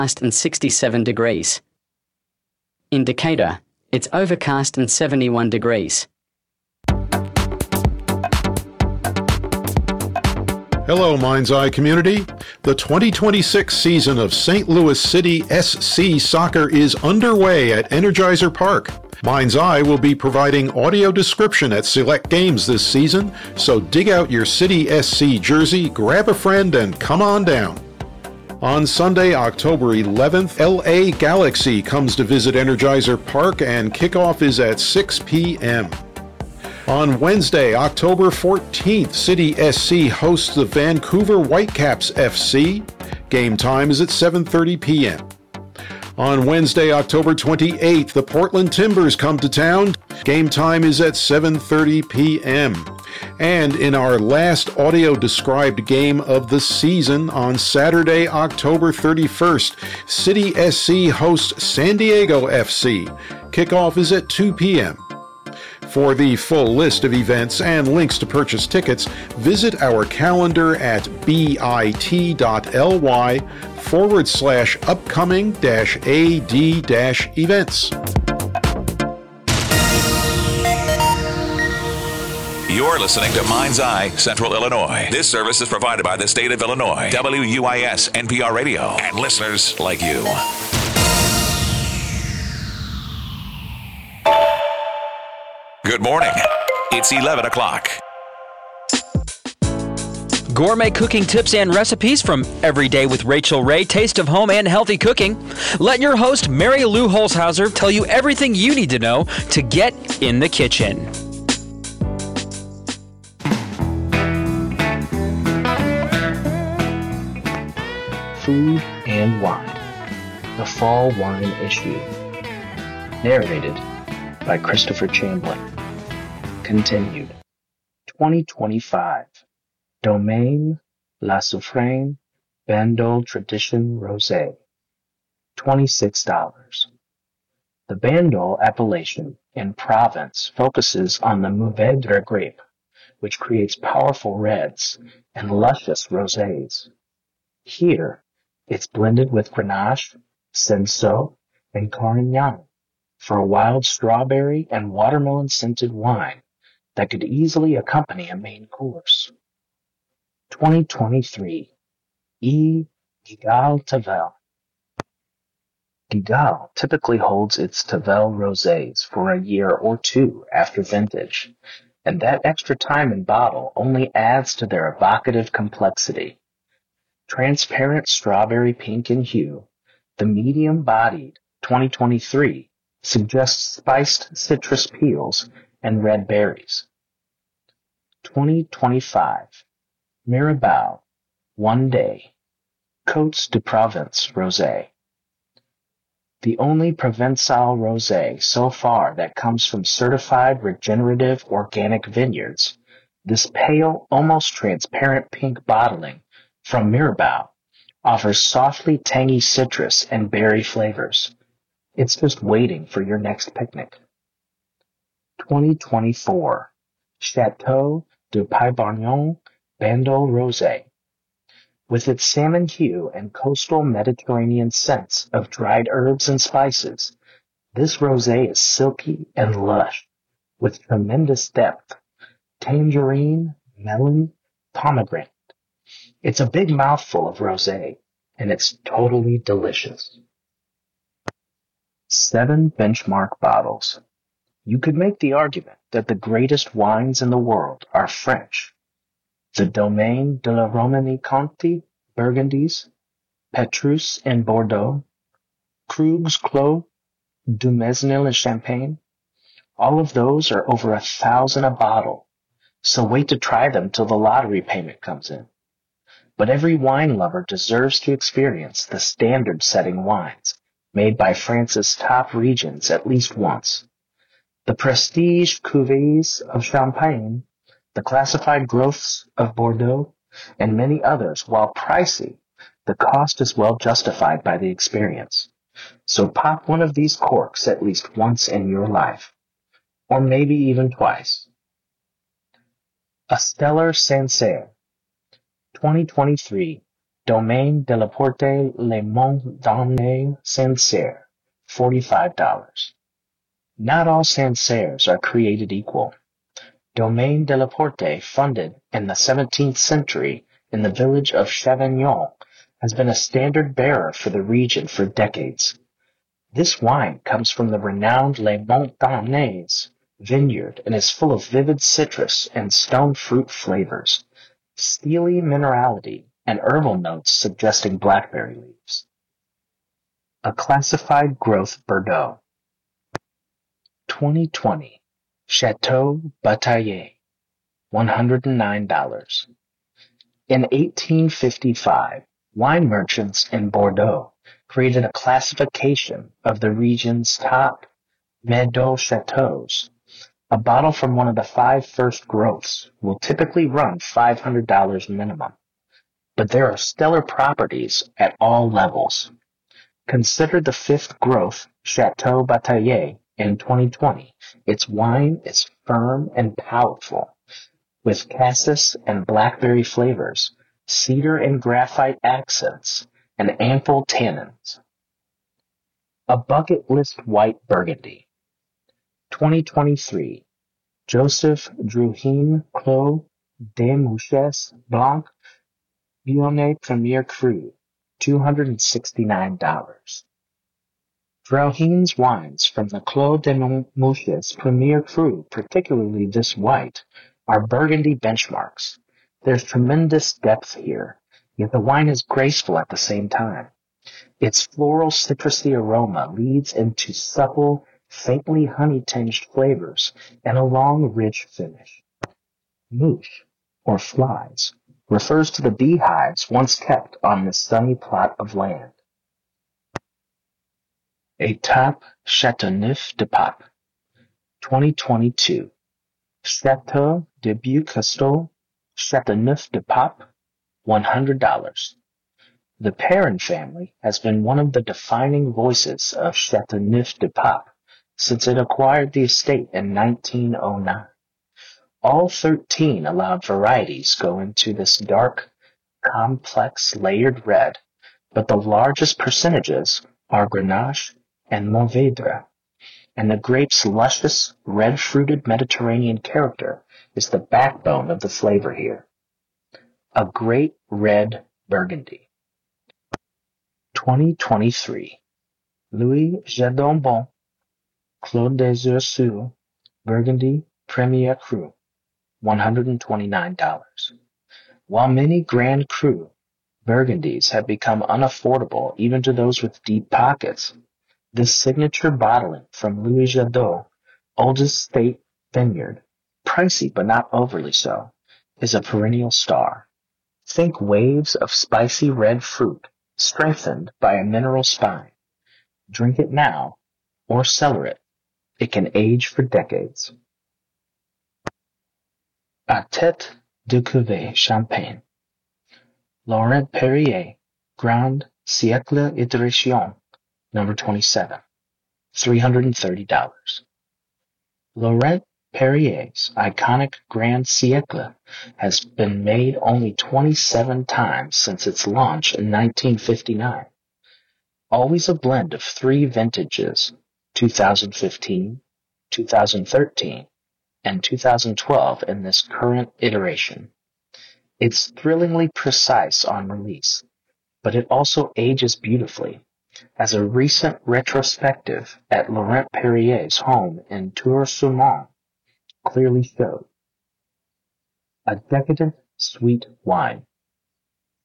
and 67 degrees. In Decatur, it's overcast and 71 degrees. Hello, Mind's Eye community. The 2026 season of St. Louis City SC Soccer is underway at Energizer Park. Mind's Eye will be providing audio description at select games this season, so dig out your City SC jersey, grab a friend, and come on down. On Sunday, October 11th, LA Galaxy comes to visit Energizer Park, and kickoff is at 6 p.m. On Wednesday, October 14th, City SC hosts the Vancouver Whitecaps FC. Game time is at 7:30 p.m. On Wednesday, October 28th, the Portland Timbers come to town. Game time is at 7:30 p.m. And in our last audio-described game of the season, on Saturday, October 31st, City SC hosts San Diego FC. Kickoff is at 2 p.m. For the full list of events and links to purchase tickets, visit our calendar at bit.ly/upcoming-ad-events. You're listening to Mind's Eye, Central Illinois. This service is provided by the state of Illinois, WUIS, NPR Radio, and listeners like you. Good morning. It's 11 o'clock. Gourmet cooking tips and recipes from Every Day with Rachel Ray, Taste of Home and Healthy Cooking. Let your host, Mary Lou Holzhauser, tell you everything you need to know to get in the kitchen. Food and Wine, the Fall Wine Issue. Narrated by Christopher Chamberlain. Continued. 2025. Domaine La Soufrière Bandol Tradition Rosé. $26. The Bandol appellation in Provence focuses on the Mourvedre grape, which creates powerful reds and luscious rosés. Here, it's blended with Grenache, Cinsault, and Carignan for a wild strawberry and watermelon-scented wine that could easily accompany a main course. 2023. Guigal Tavel. Guigal typically holds its Tavel rosés for a year or two after vintage, and that extra time in bottle only adds to their evocative complexity. Transparent strawberry pink in hue, the medium-bodied 2023 suggests spiced citrus peels and red berries. 2025. Mirabeau, One Day, Côtes de Provence Rosé. The only Provençal rosé so far that comes from certified regenerative organic vineyards, this pale, almost transparent pink bottling from Mirabeau offers softly tangy citrus and berry flavors. It's just waiting for your next picnic. 2024. Chateau de Peybourgnon Bandol Rosé. With its salmon hue and coastal Mediterranean scents of dried herbs and spices, this rosé is silky and lush, with tremendous depth. Tangerine, melon, pomegranate. It's a big mouthful of rosé, and it's totally delicious. 7 benchmark bottles. You could make the argument that the greatest wines in the world are French. The Domaine de la Romanée-Conti Burgundies, Petrus in Bordeaux, Krug's Clos, Dumesnil in Champagne. All of those are over 1,000 a bottle, so wait to try them till the lottery payment comes in. But every wine lover deserves to experience the standard-setting wines made by France's top regions at least once. The prestige cuvées of Champagne, the classified growths of Bordeaux, and many others, while pricey, the cost is well justified by the experience. So pop one of these corks at least once in your life, or maybe even twice. A Stellar Sancerre, 2023 Domaine de la Porte Les Monts d'Aulnay Sancerre, $45. Not all Sancerres are created equal. Domaine de la Porte, founded in the 17th century in the village of Chavagnon, has been a standard bearer for the region for decades. This wine comes from the renowned Les Monts d'Aulnay vineyard and is full of vivid citrus and stone fruit flavors, steely minerality, and herbal notes suggesting blackberry leaves. A classified growth Bordeaux. 2020 Chateau Bataillé, $109. In 1855, wine merchants in Bordeaux created a classification of the region's top Medoc chateaux. A bottle from one of the 5 first growths will typically run $500 minimum, but there are stellar properties at all levels. Consider the 5th growth Chateau Bataillé in 2020. Its wine is firm and powerful, with cassis and blackberry flavors, cedar and graphite accents, and ample tannins. A bucket list white Burgundy. 2023 Joseph Drouhin Clos des Mouches Blanc Viognier Premier Cru, $269. Drouhin's wines from the Clos des Mouches Premier Cru, particularly this white, are Burgundy benchmarks. There's tremendous depth here, yet the wine is graceful at the same time. Its floral citrusy aroma leads into supple, faintly honey-tinged flavors and a long, rich finish. Mouche, or flies, refers to the beehives once kept on this sunny plot of land. Étape Châteauneuf-du-Pape, 2022. Château de Beaucastel, Châteauneuf-du-Pape, $100. The Perrin family has been one of the defining voices of Châteauneuf-du-Pape since it acquired the estate in 1909. All 13 allowed varieties go into this dark, complex, layered red, but the largest percentages are Grenache and Mourvèdre, and the grape's luscious, red-fruited Mediterranean character is the backbone of the flavor here. A great red Burgundy. 2023 Louis Jadon Clos des Ursins Burgundy Premier Cru, $129. While many Grand Cru Burgundies have become unaffordable even to those with deep pockets, this signature bottling from Louis Jadot, oldest state vineyard, pricey but not overly so, is a perennial star. Think waves of spicy red fruit strengthened by a mineral spine. Drink it now or cellar it. It can age for decades. A Tête de Cuvée Champagne. Laurent Perrier, Grand Siècle Iteration, number 27, $330. Laurent Perrier's iconic Grand Siècle has been made only 27 times since its launch in 1959. Always a blend of 3 vintages, 2015, 2013, and 2012 in this current iteration. It's thrillingly precise on release, but it also ages beautifully, as a recent retrospective at Laurent Perrier's home in Tours-sur-Marne clearly showed. A decadent, sweet wine.